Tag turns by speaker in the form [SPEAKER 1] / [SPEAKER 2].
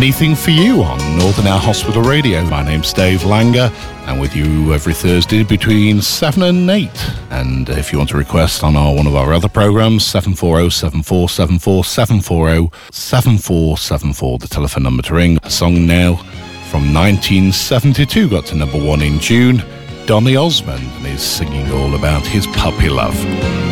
[SPEAKER 1] Anything for You on Northern Air Hospital Radio. My name's Dave Langer, and with you every Thursday between 7 and 8. And if you want to request on one of our other programmes, 740-7474, 740-7474, the telephone number to ring. A song now from 1972 got to number 1 in June. Donny Osmond is singing all about his puppy love.